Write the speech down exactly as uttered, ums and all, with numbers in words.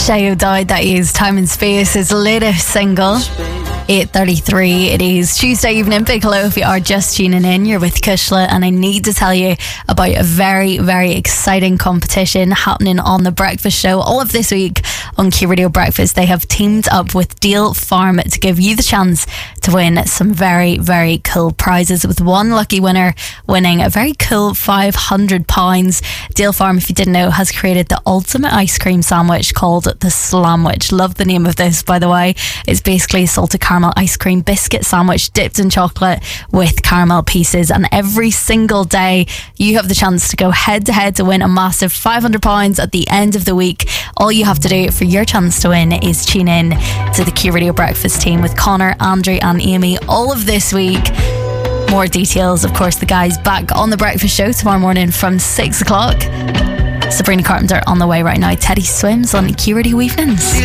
Shay O'Dowd, that is Time and Space, his latest single. eight thirty-three, it is Tuesday evening. Big hello if you are just tuning in. You're with Kushla, and I need to tell you about a very, very exciting competition happening on The Breakfast Show. All of this week on Q Radio Breakfast, they have teamed up with Deal Farm to give you the chance to win some very, very cool prizes, with one lucky winner winning a very cool five hundred pounds. Deal Farm, if you didn't know, has created the ultimate ice cream sandwich called the Slamwich. Love the name of this, by the way. It's basically a salted caramel ice cream biscuit sandwich dipped in chocolate with caramel pieces, and every single day you have the chance to go head to head to win a massive five hundred pounds at the end of the week. All you have to do for your chance to win is tune in to the Q Radio Breakfast team with Connor, Andrew and Amy all of this week. More details, of course, the guys back on The Breakfast Show tomorrow morning from six o'clock. Sabrina Carpenter on the way right now. Teddy Swims on Q Radio Evenings.